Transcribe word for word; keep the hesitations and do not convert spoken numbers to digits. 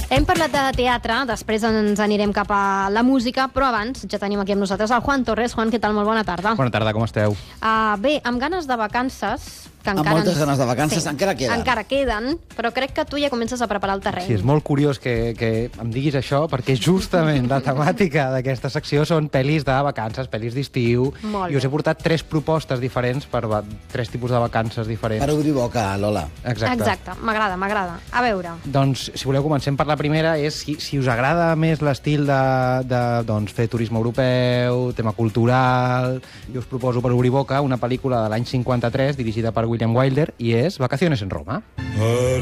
Hem parlat de teatre, després ens anirem cap a la música, però abans ja tenim aquí amb nosaltres el Juan Torres. Juan, què tal? Molt bona tarda. Bona tarda, com esteu? Uh, bé, amb ganes de vacances... Que amb encara moltes ens... ganes de vacances, sí, encara queden. Encara queden, però crec que tu ja comences a preparar el terreny. Sí, és molt curiós que, que em diguis això, perquè justament la temàtica d'aquesta secció són pel·lis de vacances, pel·lis d'estiu, i us he portat tres propostes diferents per va, tres tipus de vacances diferents. Per obrir boca, Lola. Exacte. Exacte, m'agrada, m'agrada. A veure... Doncs, si voleu, comencem per la primera, és si, si us agrada més l'estil de, de doncs, fer turisme europeu, tema cultural, i us proposo per obrir boca una pel·lícula de l'any cinquanta-tres, dirigida per William Wilder, i és Vacaciones en Roma.